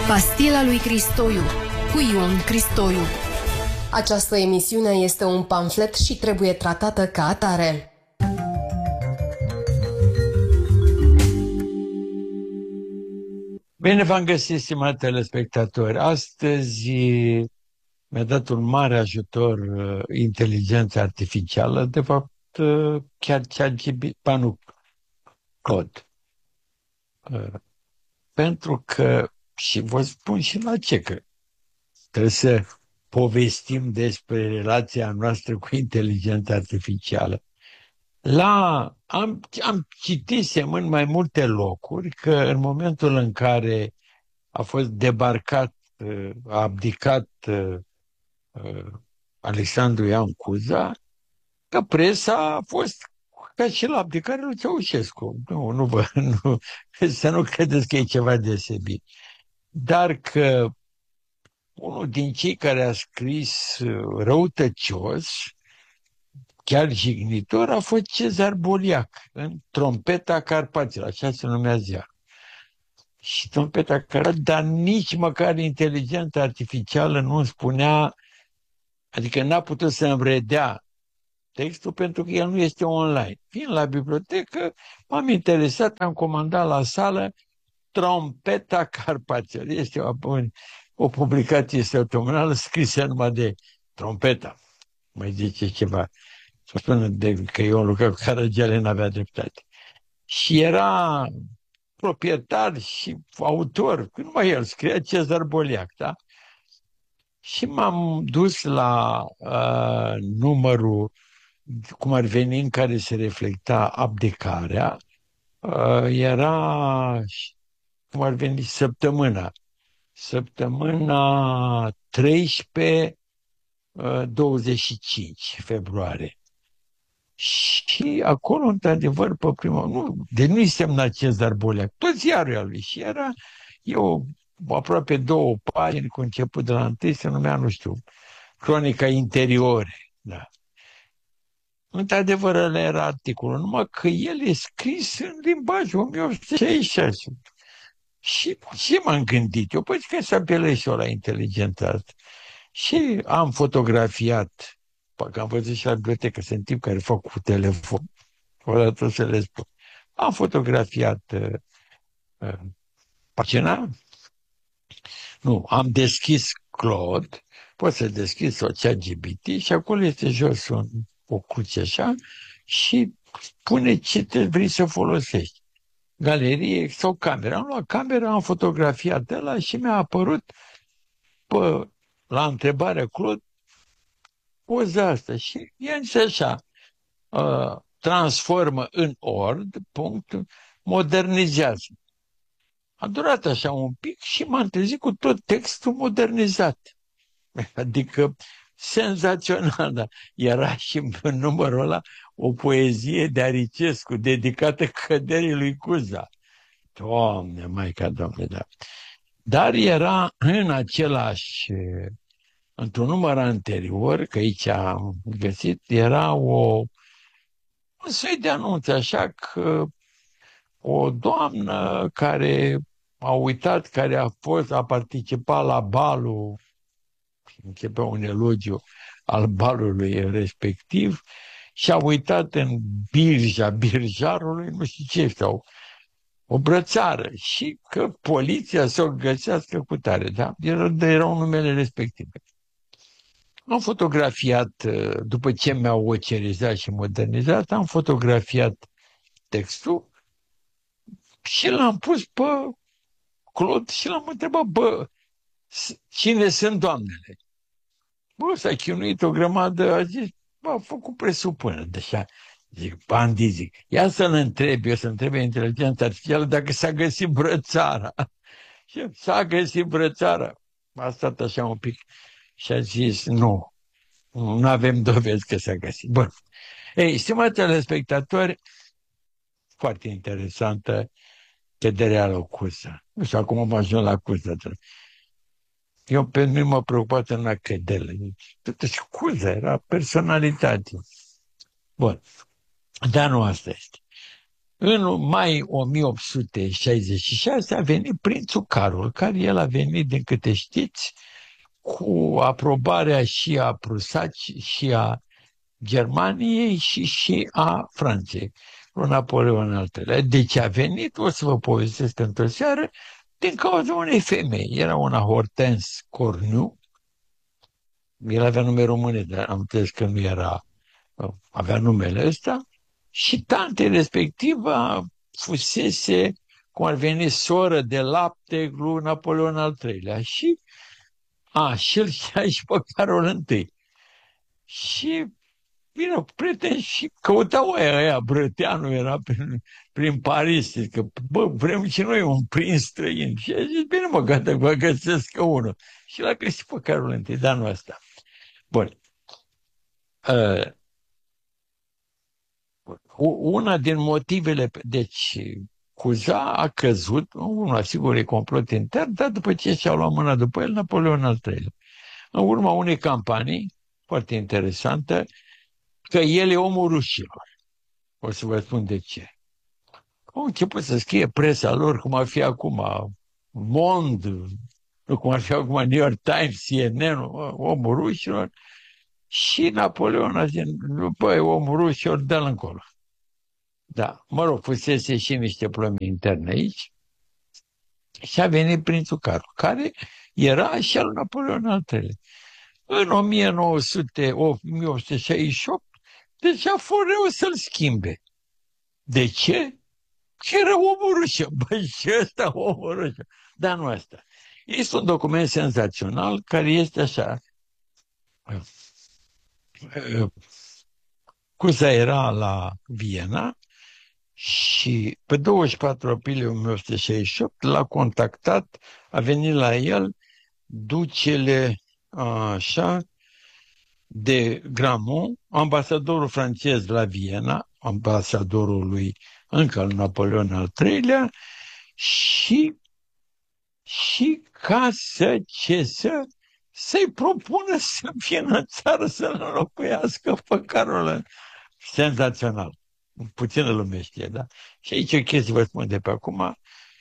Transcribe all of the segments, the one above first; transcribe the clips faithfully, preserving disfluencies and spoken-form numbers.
Pastila lui Cristoiu cu Ion Cristoiu. Această emisiune este un pamflet și trebuie tratată ca atare. Bine v-am găsit, stimați telespectatori. Astăzi mi-a dat un mare ajutor uh, inteligența artificială, de fapt uh, chiar ChatGPT, nu, Claude. Uh, pentru că, și vă spun și la ce, că trebuie să povestim despre relația noastră cu inteligența artificială. La, am, am citisem în mai multe locuri că în momentul în care a fost debarcat, a abdicat Alexandru Ioan Cuza, că presa a fost ca și la abdicarea lui Ceaușescu. Nu, nu vă, nu, să nu credeți că e ceva deosebit. Dar că unul din cei care a scris răutăcios, chiar jignitor, a fost Cezar Boliac în Trompeta Carpaților, așa se numea ziar. Și Trompeta Carpaților, dar nici măcar inteligența artificială nu spunea, adică n-a putut să îmi redea textul pentru că el nu este online. Fiind la bibliotecă, m-am interesat, am comandat la sală Trompeta Carpaților. Este o, o publicație săptămânală scrisă numai de trompeta. Mai zice ceva. Să spună de, că eu lucrat cu Caragiale, n-avea dreptate. Și era proprietar și autor, numai el, scria Cezar Boliac, da? Și m-am dus la uh, numărul, cum ar veni, în care se reflecta abdicarea. Uh, era, cum ar veni, săptămâna. Săptămâna treisprezece douăzeci și cinci februarie. Și acolo, într-adevăr, pe prima... Nu, de nu-i semna Cezar Boliac, tot ziarul al lui. Și era eu aproape două pagini, cu început de la întâi, se numea, nu știu, Cronica Interiore. Da. Într-adevăr, ăla era articolul, numai că el e scris în limbajul o mie opt sute șaizeci și șase. Și ce m-am gândit eu? Păi că să apelez și eu la inteligența asta. Și am fotografiat, că am văzut și la bibliotecă, sunt tip care fac cu telefon, odată să le spun. Am fotografiat uh, uh, pagina, nu, am deschis Claude, poți să deschizi o ChatGPT și acolo este jos un, o cruce așa și spune ce te vrei să folosești. Galerie sau cameră. Am luat camera, am fotografiat ăla și mi-a apărut pe, la întrebarea Claude poza asta și i-am zis așa, uh, transformă în Word, punct, modernizează. A durat așa un pic și m-am trezit cu tot textul modernizat. Adică senzațional, da. Era și în numărul ăla o poezie de Aricescu dedicată căderii lui Cuza. Doamne, Maica, Doamne, da. Dar era în același, într-un număr anterior, că aici am găsit, era o, un soi de anunț, așa că o doamnă care a uitat, care a fost, a participat la balul, începea un elogiu al balului respectiv, și a uitat în birja birjarului, nu știu ce, sau o brățară, și că poliția să o găsească cu tare, da? Erau numele respective. Am fotografiat, după ce mi-au ocerizat și modernizat, am fotografiat textul și l-am pus pe Claude și l-am întrebat, bă, cine sunt doamnele? Bă, s-a chinuit o grămadă, a zis, bă, a făcut presupunere, deja. Zic, bandii, zic, ia să-l întreb, eu să întreb inteligența artificială dacă s-a găsit brățara. Și s-a găsit brățara. A stat așa un pic și a zis, nu, nu avem dovezi că s-a găsit. Bun. Ei, stimați telespectatori, foarte interesantă cederea la Cuza. Nu știu, acum am ajuns la Cuza. Eu pe mine m-a preocupat în la cădele. Totuși Cuza era personalitate. Bun. Dar nu asta este. În mai o mie opt sute șaizeci și șase a venit prințul Carol, care el a venit, din câte știți, cu aprobarea și a Prusaci și a Germaniei și și a Franței, lui Napoleon al treilea. Deci a venit, o să vă povestesc într-o seară, din cauza unei femei. Era una Hortense Cornu, el avea nume române, dar am înțeles că nu era, avea numele ăsta, și tante respectivă fusese, cum ar veni, soră de lapte lui Napoleon al treilea. Și, a, și el și pe Carol I. Și bine, prieteni, și căutau aia, aia, Brăteanu era prin, prin Paris, zic că, bă, vrem și noi un prinț străin. Și a zis, bine mă, gata, vă găsesc că unul. Și l-a găsit pe Carol I, dar nu asta. Bun. Uh, una din motivele, deci, Cuza a căzut, unul, sigur, e complot intern, dar după ce și-a luat mâna după el, Napoleon al treilea. În urma unei campanii, foarte interesantă, că el e omul rușilor. O să vă spun de ce. Au început să scrie presa lor, cum ar fi acum Mond, nu cum ar fi acum New York Times, C N N, omul rușilor, și Napoleon a zis, băi, omul rușilor, dă-l încolo. Da, mă rog, fusese și niște probleme interne aici și a venit prințul Carol, care era și al Napoleon al treilea. În o mie nouă sute șaizeci și opt, deci a fost rău să-l schimbe. De ce? Că era omul rușă. Băi, și ăsta omul rușă. Dar nu asta. Este un document senzațional care este așa. Cuza era la Viena și pe douăzeci și patru aprilie o mie opt sute șaizeci și opt l-a contactat, a venit la el ducele așa de Gramont, ambasadorul francez la Viena, ambasadorul lui încă al Napoleon al treilea, și, și ca să ce să să-i propună să vină în țară să-l înlocuiască pe Carol. Senzațional. Puțină lume știe, da? Și aici o chestie vă spun de pe acum.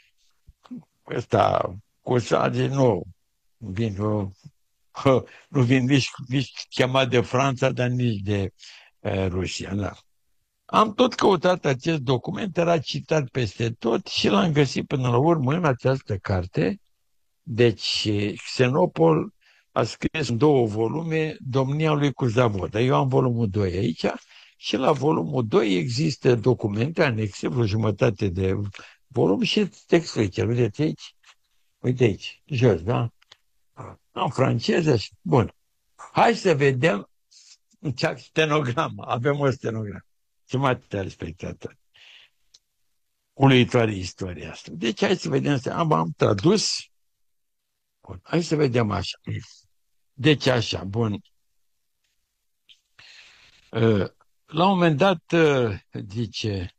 Ăsta cu sage, nu vin, nu, nu vin nici, nici chemat de Franța, dar nici de uh, Rusia. Da. Am tot căutat acest document, era citat peste tot și l-am găsit până la urmă în această carte. Deci, Xenopol a scris în două volume Domnia lui Cuza-Vodă. Eu am volumul doi aici și la volumul doi există documente anexe, vreo jumătate de volum și textul aici. Vedeți aici? Uite aici, jos, da? În franceză. Bun. Hai să vedem stenogramă. Avem o stenogramă. Stimați respectatori. Uluitoare istoria asta. Deci hai să vedem. Am, am tradus. Bun. Hai să vedem așa. Deci așa, bun. La un moment dat, zice,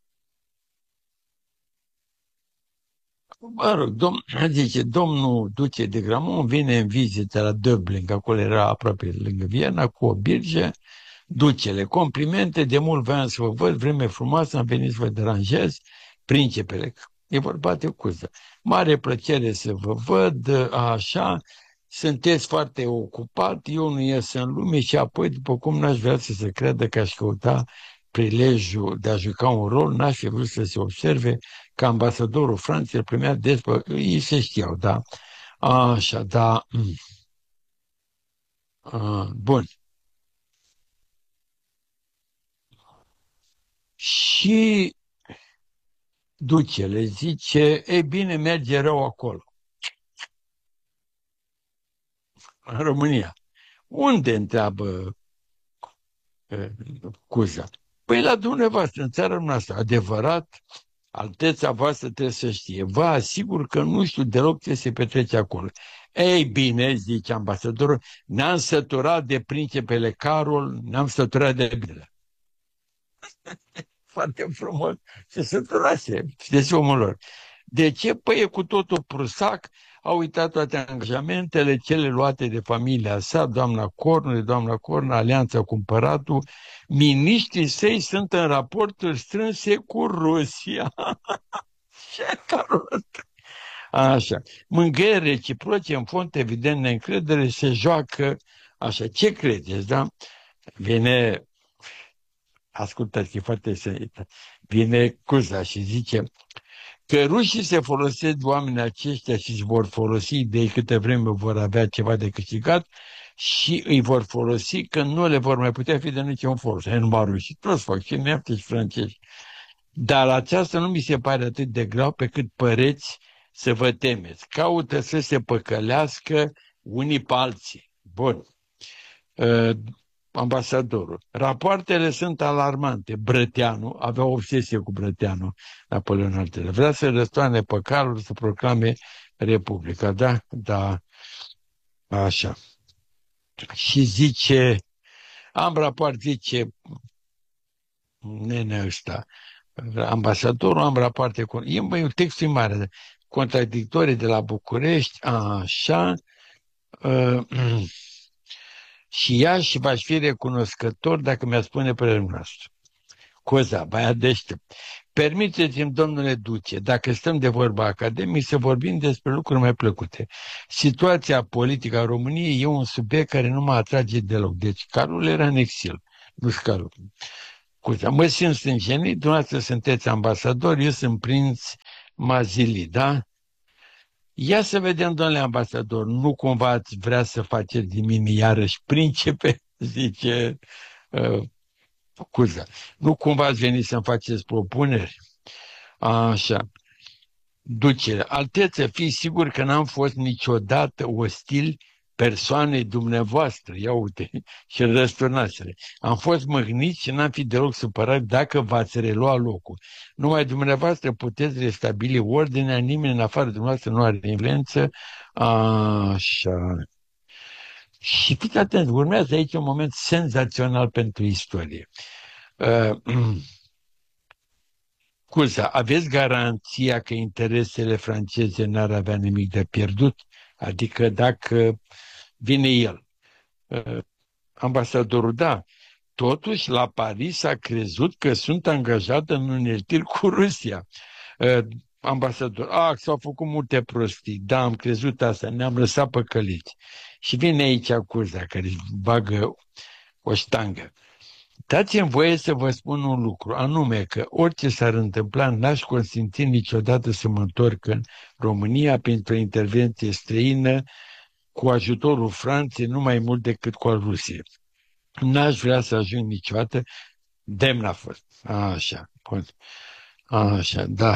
mă rog, dom, zice, domnul duce de Gramont vine în vizită la Dublin, că acolo era aproape lângă Viena, cu o birge. Ducele, complimente, de mult voiam să vă văd, vreme frumoasă, am venit să vă deranjez, principele. E vorba de Cuză. Mare plăcere să vă văd, așa, sunteți foarte ocupat, eu nu ies în lume și apoi, după cum n-aș vrea să se creadă că aș căuta prilejul de a juca un rol, n-aș fi vrut să se observe că ambasadorul Franței îl primea des, bă, ei se știau, da? Așa, da. A, bun. Și ducele zice, e bine, merge rău acolo. În România. Unde, întreabă uh, Cuza? Păi la dumneavoastră, în țara noastră. Adevărat, alteța voastră trebuie să știe. Vă asigur că nu știu deloc ce se petrece acolo. Ei bine, zice ambasadorul, ne-am săturat de principele Carol, ne-am săturat de bine. Foarte frumos. Se săturase, știți omul lor. De ce? Păi e cu totul prusac, a uitat toate angajamentele, cele luate de familia sa, doamna Cornu, doamna Cornu, alianța cu împăratul, miniștrii săi sunt în raporturi strânse cu Rusia. Ce carul ăsta? Așa. Mângâieri reciproce, în fond, evident, neîncredere, se joacă așa. Ce credeți, da? Vine, ascultați, e foarte serios, vine Cuza și zice că rușii se folosesc de oamenii aceștia și își vor folosi de câte vreme vor avea ceva de câștigat și îi vor folosi că nu le vor mai putea fi de niciun folos. E numai rușii, toți fac și neamți și francezi. Dar aceasta nu mi se pare atât de grav pe cât păreți să vă temeți. Caută să se păcălească unii pe alții. Bun. Uh, ambasadorul. Rapoartele sunt alarmante. Brăteanu avea o obsesie cu Brăteanu, Napoleon al treilea. Vrea să răstoarne pe calul, să proclame Republica. Da? Da. Așa. Și zice, am raport, zice, nene ăsta, ambasadorul, am rapoarte cu... E un text mare, contradictorii de la București, așa, uh, și ea și v-aș fi recunoscător dacă mi-a spune părerea noastră. Coza, băiat deștept. Permiteți-mi, domnule duce, dacă stăm de vorba academic, să vorbim despre lucruri mai plăcute. Situația politică a României e un subiect care nu mă atrage deloc. Deci, Carol era în exil, nu Carol. Coza, mă simt stânjenit, dumneavoastră sunteți ambasador, eu sunt prinț Mazili, da? Ia să vedem, domnule ambasador, nu cumva ați vrea să faceți din mine iarăși principe, zice uh, Cuza. Nu cumva ați venit să-mi faceți propuneri? Așa. Ducere, alteță, fii sigur că n-am fost niciodată ostil persoanei dumneavoastră, ia uite, și răsturnați-le. Am fost mâhnit și n-am fi deloc supărat dacă v-ați relua locul. Numai dumneavoastră puteți restabili ordinea, nimeni în afară de dumneavoastră nu are influență. Așa. Și fiți atenți, urmează aici un moment senzațional pentru istorie. Uh, Cuza, aveți garanția că interesele franceze n-ar avea nimic de pierdut? Adică dacă vine el. Uh, ambasadorul, da. Totuși, la Paris a crezut că sunt angajat în uneltiri cu Rusia. Uh, ambasador, a, s-au făcut multe prostii. Da, am crezut asta, ne-am lăsat păcăliți. Și vine aici Cuza, care își bagă o ștangă. Dați-mi voie să vă spun un lucru, anume că orice s-ar întâmpla, n-aș consimți niciodată să mă întorc în România pentru o intervenție străină cu ajutorul Franței, nu mai mult decât cu al Rusiei. N-aș vrea să ajung niciodată, demn a fost. Așa, așa, da.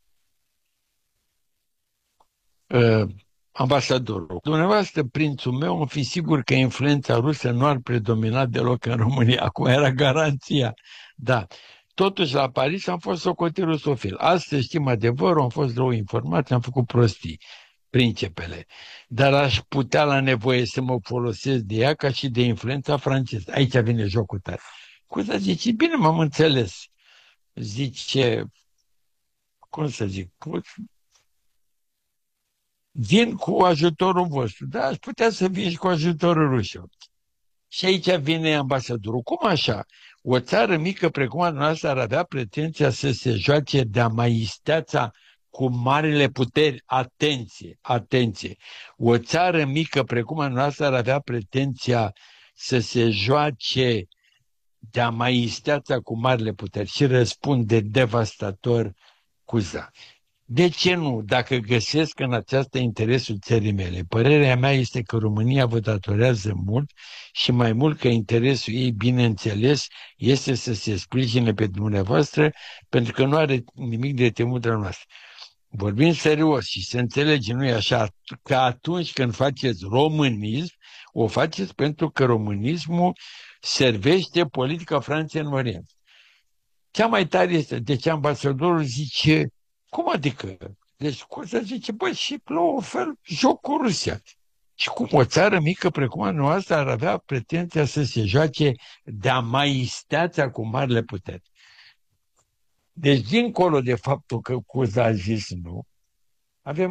Uh, ambasadorul. Dumneavoastră, prințul meu, îmi fi sigur că influența rusă nu ar predomina deloc în România. Acum era garanția. Da. Totuși, la Paris am fost socotit rusofil. Astăzi știm adevărul, am fost rău informat, am făcut prostii. Principele. Dar aș putea la nevoie să mă folosesc de ea ca și de influența franceză. Aici vine jocul tare. Cuza zice, bine, m-am înțeles. Zice, cum să zic, vin cu ajutorul vostru. Da, aș putea să vin și cu ajutorul rușilor. Și aici vine ambasadorul. Cum așa? O țară mică precum a noastră ar avea pretenția să se joace de-a maisteața cu marile puteri? Atenție, atenție. O țară mică precum a noastră ar avea pretenția să se joace de-a maisteața cu marile puteri. Și răspunde devastator Cuza. De ce nu, dacă găsesc în aceasta interesul țării mele? Părerea mea este că România vă datorează mult și mai mult că interesul ei, bineînțeles, este să se sprijine pe dumneavoastră, pentru că nu are nimic de temut de la noastră. Vorbim serios și se înțelege, nu e așa, că atunci când faceți românism, o faceți pentru că românismul servește politica Franței în Orient. Cea mai tare este, deci ambasadorul zice, cum adică? Deci, cum să zice, băi, și la un fel, joc cu Rusia. Și cum o țară mică precum a noastră ar avea pretenția să se joace de-a maisteața cu marile puteri. Deci, dincolo de faptul că Cuza a zis nu, avem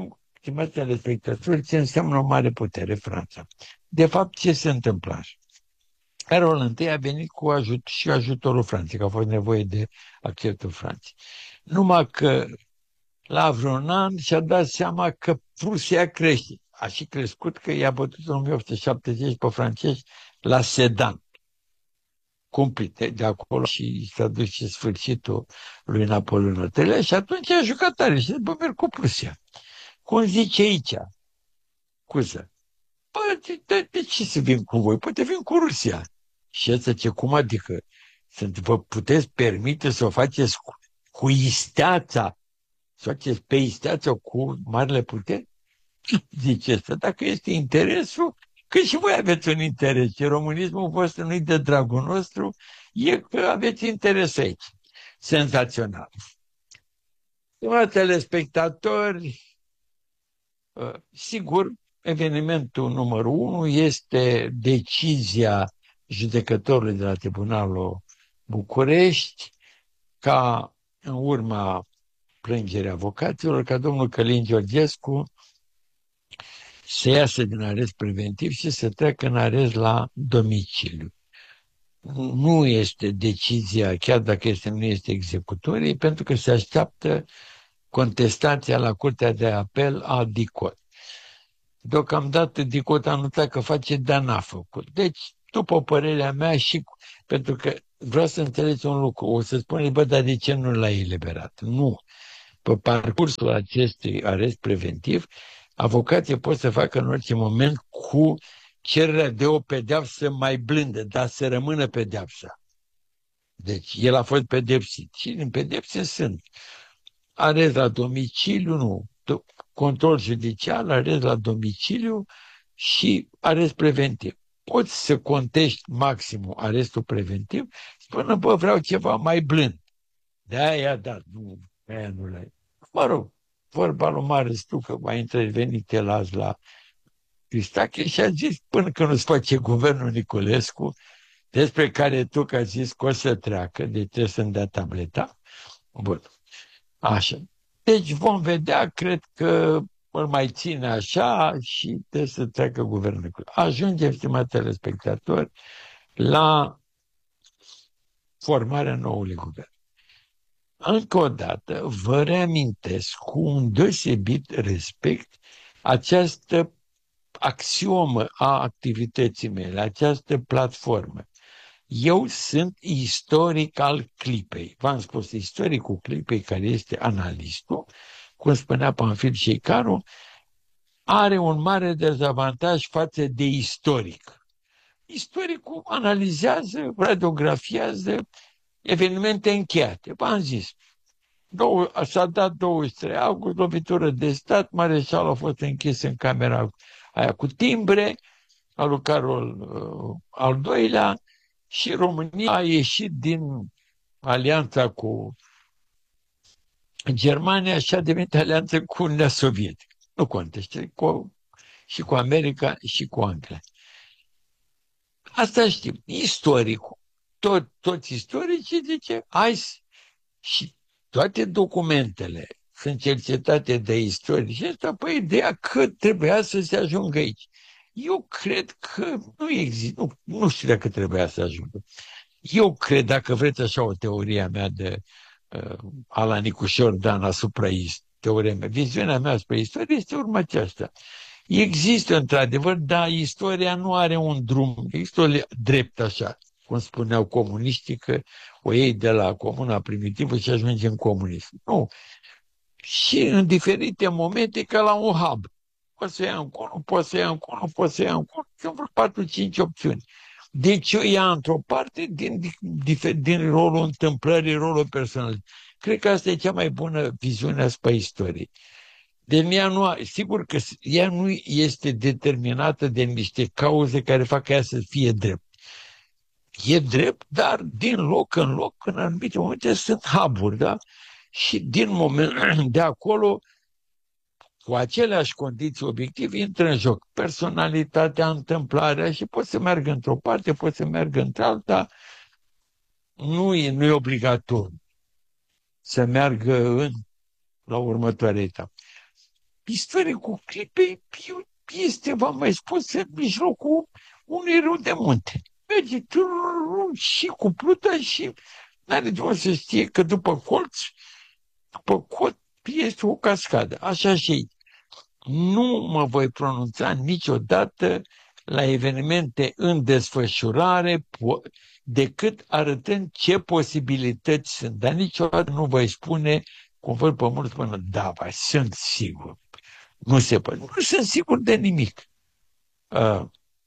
stimați telespectatori, ce înseamnă o mare putere, Franța. De fapt, ce se întâmplă? Carol I a venit cu ajut și ajutorul Franței, că a fost nevoie de acceptul Franței. Numai că la vreun an și-a dat seama că Prusia crește. A și crescut că i-a bătut în o mie opt sute șaptezeci pe francezi la Sedan. Cumplit. De acolo și s-a dus și sfârșitul lui Napoleon al treilea și atunci a jucat tare și după merg cu Prusia. Cum zice aici? Cuză. Păi, de, de, de ce să vin cu voi? Poate vin cu Rusia. Și asta ce, cum adică? Sunt, vă puteți permite să o faceți cu, cu isteața, să o faceți pe isteața cu marile puteri? Zice asta, dacă este interesul, că și voi aveți un interes, și românismul vostru nu-i de dragul nostru, e că aveți interes aici. Senzațional. Stimați telespectatori, sigur, evenimentul numărul unu este decizia judecătorului de la Tribunalul București ca în urma plângerii avocaților, ca domnul Călin Georgescu să iasă din arest preventiv și să treacă în arest la domiciliu. Nu este decizia, chiar dacă este, nu este executorie, pentru că se așteaptă contestația la Curtea de Apel a DICOT. Deocamdată DICOT a anunțat că face, dar n-a făcut. Deci, după părerea mea, și pentru că vreau să înțelegi un lucru, o să spuneți, bă, dar de ce nu l-ai eliberat? Nu. Pe parcursul acestui arest preventiv, avocații pot să facă în orice moment cu cererea de o pedeapsă mai blândă, dar să rămână pedeapsa. Deci, el a fost pedepsit. Și din pedepse sunt arest la domiciliu, nu, control judiciar, arest la domiciliu și arest preventiv. Poți să contești maximul arestul preventiv, spune, bă, vreau ceva mai blând. De-aia, da, nu, aia nu l-ai. Mă rog, vorba lui Marestu, că a intervenit el azi la Cristache și a zis, până când nu-ți face guvernul Niculescu, despre care tu că a zis că o să treacă, deci trebuie să-mi dea tableta. Bun, așa. Deci vom vedea, cred că îl mai ține așa și trebuie să treacă guvernul Niculescu. Ajungem, stimați telespectatori, la formarea noului guvern. Încă o dată vă reamintesc cu un deosebit respect această axiomă a activității mele, această platformă. Eu sunt istoric al clipei. V-am spus, istoricul clipei, care este analistul, cum spunea Pamfil Șeicaru, are un mare dezavantaj față de istoric. Istoricul analizează, radiografiază evenimente încheiate. V-am zis, s-a dat douăzeci și trei august, lovitură de stat, mareșalul a fost închis în camera aia cu timbre, al lui Carol uh, al doilea, și România a ieșit din alianța cu Germania și a devenit alianță cu Uniunea Sovietică. Nu contește, cu, și cu America și cu Anglia. Asta știm. Istoricul, tot, toți istoricii zice, hai și toate documentele sunt cercetate de istorici și asta pe ideea că trebuia să se ajungă aici. Eu cred că nu există, nu, nu știu dacă trebuia să ajungă. Eu cred, dacă vreți așa o teorie mea de uh, Ala Nicușor Dan asupra teoria mea, viziunea mea asupra istoriei este urma aceasta. Există într-adevăr, dar istoria nu are un drum, există o drept așa, cum spuneau comuniștii, că o iei de la comuna primitivă și ajungi în comunism. Nu. Și în diferite momente, ca la un hub. Poți să ia încolo, poți să ia încolo, poți să ia încolo, sunt vreo patru cinci opțiuni. Deci eu ia într-o parte din, din, din rolul întâmplării, rolul personal. Cred că asta e cea mai bună viziune asupra istoriei. Deci ea nu, sigur că ea nu este determinată de niște cauze care fac ca ea să fie drept. E drept, dar din loc în loc, în anumite momente, sunt hub-uri, da? Și din moment de acolo, cu aceleași condiții obiective, intră în joc personalitatea, întâmplarea și poți să meargă într-o parte, poți să meargă într-alta. Nu e, nu e obligatoriu să meargă în, la următoarea etapă. istoricul clipei este, v-am mai spus, în mijlocul unui râu de munte. Merge și cu pluta și n-are de unde să știe că după colț, după cot, este o cascadă. Așa și nu mă voi pronunța niciodată la evenimente în desfășurare decât arătând ce posibilități sunt. Dar niciodată nu voi spune, cum văd pe mulți, spune, da, vai, sunt sigur. Nu se poate. Nu sunt sigur de nimic. Uh,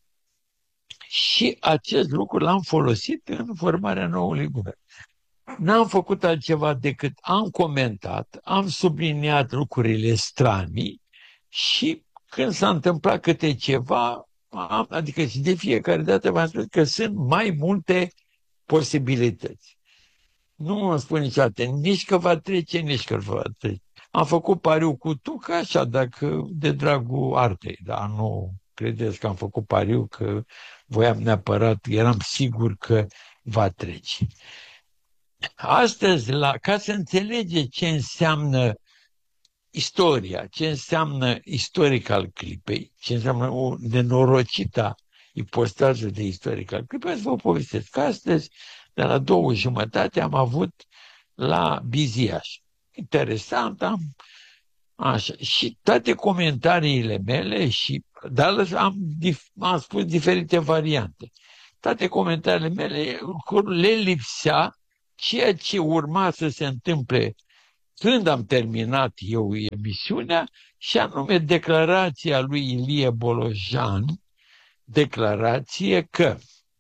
și acest lucru l-am folosit în formarea noului guvern. N-am făcut altceva decât am comentat, am subliniat lucrurile stranii și când s-a întâmplat câte ceva, am, adică și de fiecare dată v-am spus că sunt mai multe posibilități. Nu îmi spun niciodată nici că va trece, nici că va trece. Am făcut pariu cu Tuca, așa, dacă de dragul artei, dar nu credeți că am făcut pariu că voiam neapărat, eram sigur că va trece. Astăzi, la, ca să înțelege ce înseamnă istoria, ce înseamnă istoric al clipei, ce înseamnă o nenorocită ipostază de istoric al clipei, să vă povestesc că astăzi, de la două jumătate, am avut la Biziaș. Interesant, am așa. Și toate comentariile mele, și dar am, am spus diferite variante, toate comentariile mele le lipsea ceea ce urma să se întâmple când am terminat eu emisiunea, și anume declarația lui Ilie Bolojan, declarație că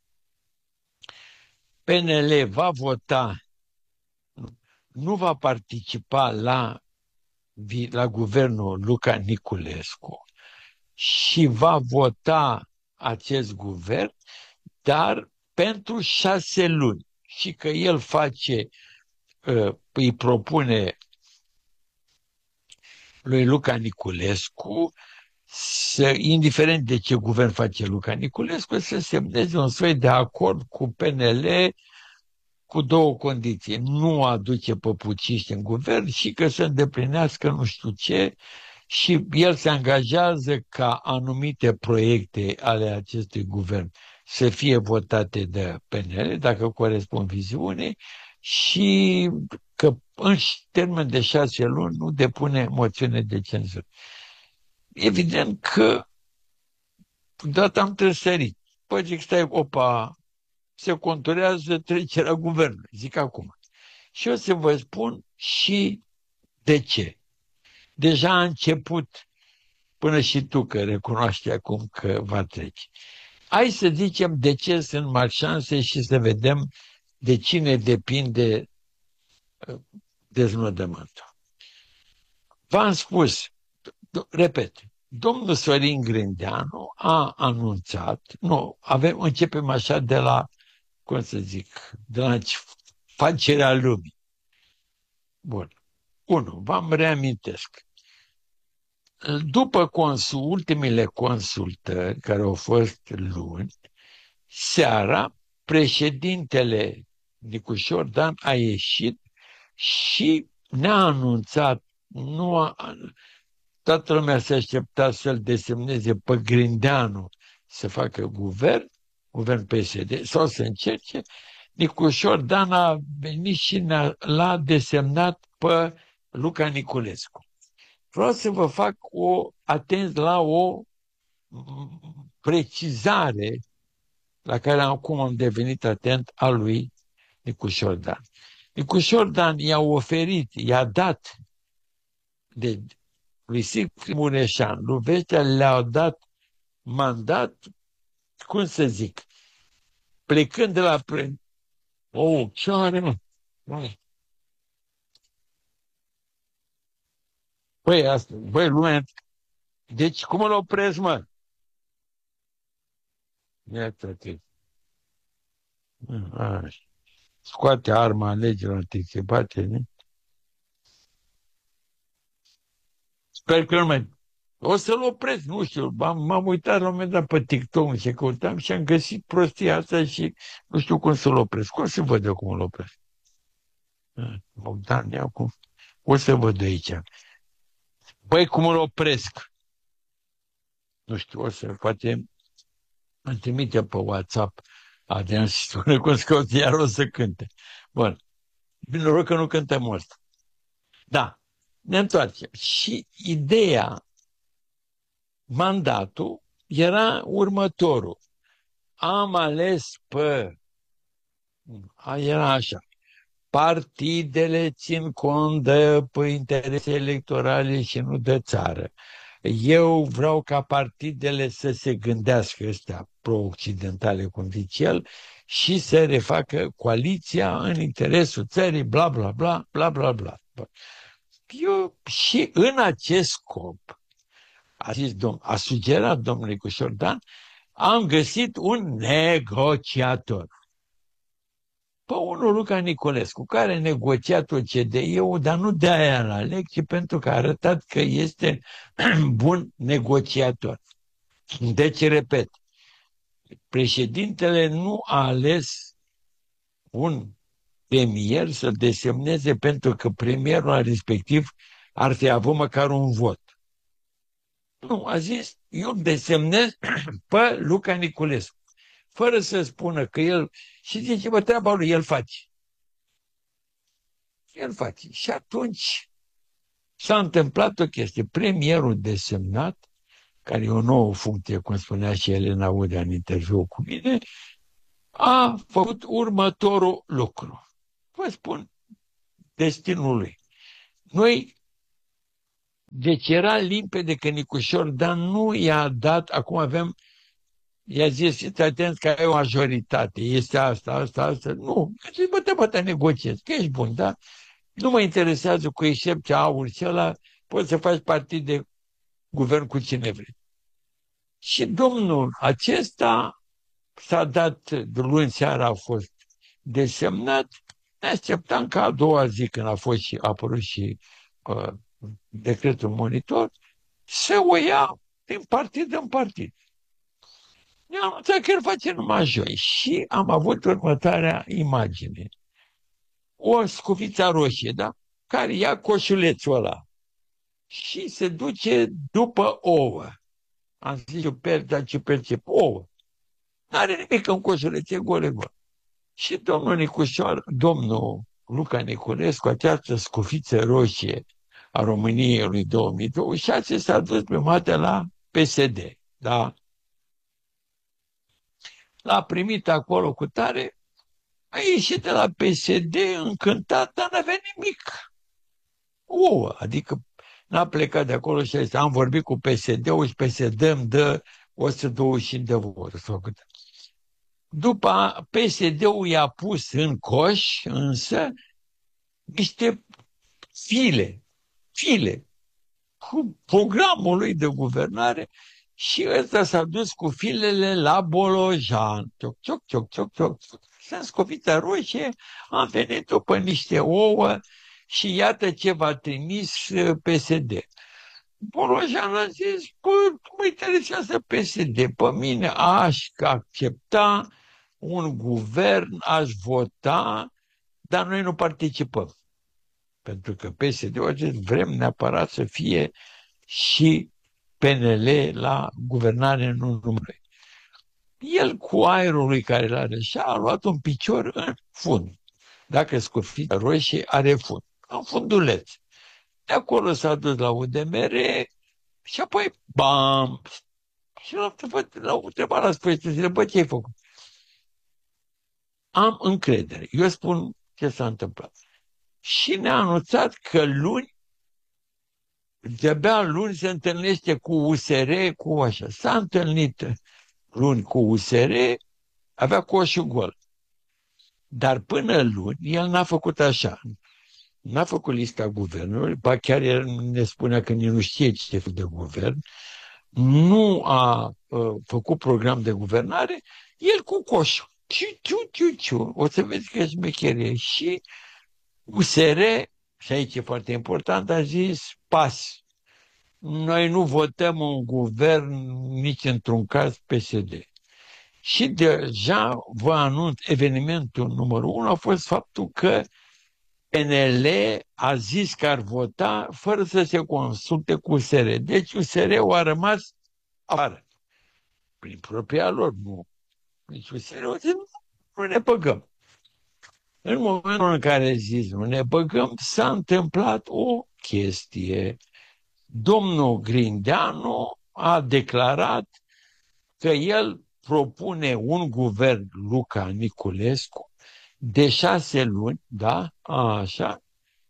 P N L va vota, nu va participa la, la guvernul Luca Niculescu și va vota acest guvern, dar pentru șase luni. Și că el face, îi propune lui Luca Niculescu, să, indiferent de ce guvern face Luca Niculescu, să semneze un soi de acord cu P N L cu două condiții. Nu aduce păpuciști în guvern și că să îndeplinească nu știu ce, și el se angajează ca anumite proiecte ale acestui guvern să fie votate de P N L, dacă corespund viziunii, și că în termen de șase luni nu depune moțiune de cenzură. Evident că deodată am trăsărit. Păi zic, stai, opa, se conturează trecerea guvernului, zic acum. Și o să vă spun și de ce. Deja a început, până și tu că recunoaște acum că va trece. Hai să zicem de ce sunt mari șanse și să vedem de cine depinde deznodământul. V-am spus, repet, domnul Sorin Grindeanu a anunțat, nu, avem, începem așa de la, cum să zic, de la facerea lumii. Bun. Unu, v-am reamintesc. După consul, ultimele consultări, care au fost luni, seara, președintele Nicușor Dan a ieșit și ne-a anunțat, nu a, toată lumea se aștepta să-l desemneze pe Grindeanu să facă guvern, guvern P S D, sau să încerce. Nicușor Dan a venit și l-a desemnat pe Luca Niculescu. Vreau să vă fac o atenție la o precizare la care acum am devenit atent a lui Nicușor Dan. Nicușor Dan i-a oferit, i-a dat de lui Sigfrid Mureșan, lui Vestea le-au dat mandat, cum să zic, plecând de la pre... Oh, ce are, mă? Băi, asta, băi, lumea, deci cum îl opresc, mă? Iată-te. Scoate arma legilor anticipate, nu? Sper că nu mai... O să-l opresc, nu știu, m-am uitat la un moment dat pe TikTok și căutam și am găsit prostia asta și nu știu cum să-l opresc. O să văd eu cum îl opresc. Bogdan, iau cum... O să văd aici. Băi, cum îl opresc? Nu știu, o să poate îmi trimite pe WhatsApp Adrian și spune cum scot, iar o să cânte. Bun. Bine, noroc că nu cântăm ăsta. Da. Ne întoarcem. Și ideea, mandatul, era următorul. Am ales pe... Era așa. Partidele țin cont de pe interese electorale și nu de țară. Eu vreau ca partidele să se gândească, ăstea pro-occidentale, cum zice el, și să refacă coaliția în interesul țării, bla, bla, bla, bla, bla, bla. Eu și în acest scop, a, zis domn, a sugerat domnului Cușordan, am găsit un negociator. Pe unul Luca Nicolescu, care a negociat O C D E-ul, dar nu de aia la aleg, ci pentru că a arătat că este bun negociator. Deci, repet, președintele nu a ales un premier să desemneze pentru că premierul respectiv ar fi avut măcar un vot. Nu, a zis, eu desemnez pe Luca Nicolescu, fără să spună că el... Și zice, bă, treaba lui, el face. El face. Și atunci s-a întâmplat o chestie. Premierul desemnat, care e o nouă funcție, cum spunea și Elena Udea în interviu cu mine, a făcut următorul lucru. Vă spun destinul lui. Noi, deci era limpede că Nicușor Dan nu i-a dat, acum avem, i-a zis, fiți atenți că ai o majoritate, este asta, asta, asta. Nu, a zis, bă, te bă, te negociezi, că ești bun, da? Nu mă interesează cu excepția aur și ăla, poți să faci partid de guvern cu cine vrei. Și domnul acesta s-a dat, de luni seara a fost desemnat, ne așteptam ca a doua zi, când a fost și a apărut și uh, decretul monitor, să o ia din partid în partid. Ne-am anunțat că el face numai joi și am avut următoarea imagine. O scufiță roșie, da? Care ia coșulețul ăla și se duce după ouă. Am zis eu, per, dar ce percep? Ouă. N-are nimic în coșuleț, e gol, e gol. Și domnul Nicușor, domnul Luca Niculescu, această scufiță roșie a României lui două mii douăzeci și șase, s-a dus prima dată la P S D. Da? L-a primit acolo cu tare, a ieșit de la P S D încântat, dar n-avea nimic. Ouă, adică n-a plecat de acolo și a zis, am vorbit cu P S D-ul și P S D îmi dă o sută douăzeci și cinci de voturi. Sau câte. După P S D-ul i-a pus în coș, însă, niște file, file, cu programul lui de guvernare și ăsta s-a dus cu filele la Bolojan. Cioc, cioc, cioc, cioc, cioc. S-a scovită roșie, am venit după niște ouă și iată ce v-a trimis P S D. Bolojan a zis, bă, mă interesează P S D. Pe mine aș accepta un guvern, aș vota, dar noi nu participăm. Pentru că P S D-ul a zis, vrem neapărat să fie și P N L la guvernare, nu numai. El, cu aerul lui care îl are și a luat un picior în fund. Dacă scufița roșie, are fund. Un funduleț. De acolo s-a dus la U D M R și apoi, bam! Și l-au întrebat la sfârșit, bă, ce ai făcut? Am încredere. Eu spun ce s-a întâmplat. Și ne-a anunțat că luni, de-abia luni se întâlnește cu U S R, cu așa. S-a întâlnit luni cu U S R, avea coșul gol. Dar până luni, el n-a făcut așa. N-a făcut lista guvernului, ba chiar el ne spunea că nici nu știe ce fel de guvern, nu a uh, făcut program de guvernare, el cu coșul. Ciu, ciu, ciu, ciu. O să vezi că e șmecherie. Și U S R, și aici e foarte important, a zis pas. Noi nu votăm un guvern nici într-un caz P S D. Și deja vă anunț, evenimentul numărul unu a fost faptul că P N L a zis că ar vota fără să se consulte cu U S R. Deci U S R-ul a rămas afară. Prin propria lor, nu. Deci U S R-ul a zis, nu ne băgăm. În momentul în care zis nu ne băgăm, s-a întâmplat o chestie. Domnul Grindeanu a declarat că el propune un guvern Luca Niculescu de șase luni, da, așa,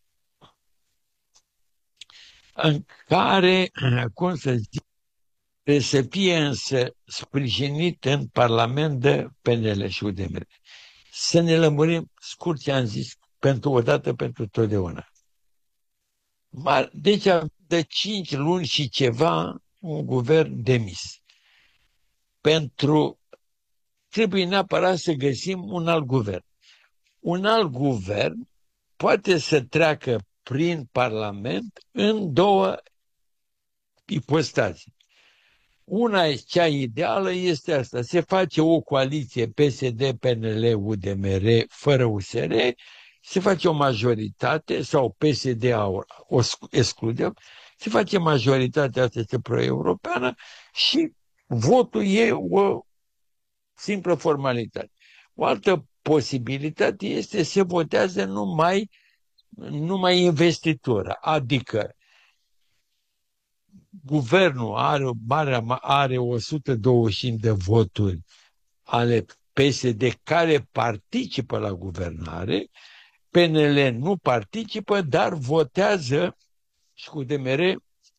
în care, cum să zic, trebuie să fie însă sprijinit în Parlament de P N L și U D M R. Să ne lămurim scurt ce am zis, pentru o dată, pentru totdeauna. Deci, de cinci luni și ceva, un guvern demis. Pentru, trebuie neapărat să găsim un alt guvern. Un alt guvern poate să treacă prin Parlament în două ipostaze. Una, cea ideală, este asta. Se face o coaliție P S D, P N L, U D M R, fără U S R, se face o majoritate, sau P S D o excludem, se face majoritatea asta este pro-europeană și votul e o simplă formalitate. O altă posibilitate este să se votează numai, numai investitura, adică guvernul are, are o sută douăzeci și cinci de voturi ale P S D care participă la guvernare, P N L nu participă, dar votează și cu U D M R